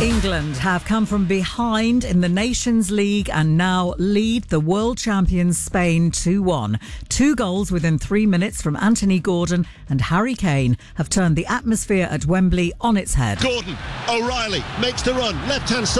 England have come from behind in the Nations League and now lead the world champions Spain 2-1. 2 goals within 3 minutes from Anthony Gordon and Harry Kane have turned the atmosphere at Wembley on its head. Gordon, O'Reilly makes the run, left-hand side.